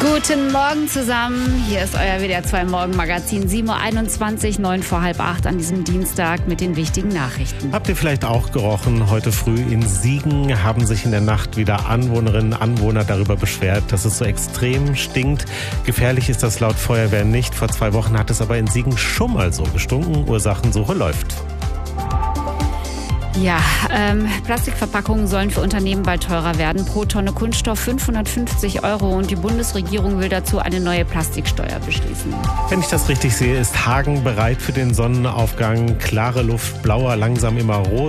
Guten Morgen zusammen. Hier ist euer WDR 2 Morgenmagazin, 7.21 Uhr, 9 vor halb 8 an diesem Dienstag mit den wichtigen Nachrichten. Habt ihr vielleicht auch gerochen? Heute früh in Siegen haben sich in der Nacht wieder Anwohnerinnen und Anwohner darüber beschwert, dass es so extrem stinkt. Gefährlich ist das laut Feuerwehr nicht. Vor 2 Wochen hat es aber in Siegen schon mal so gestunken. Ursachensuche läuft. Ja, Plastikverpackungen sollen für Unternehmen bald teurer werden. Pro Tonne Kunststoff 550 € und die Bundesregierung will dazu eine neue Plastiksteuer beschließen. Wenn ich das richtig sehe, ist Hagen bereit für den Sonnenaufgang. Klare Luft, blauer, langsam immer rosa.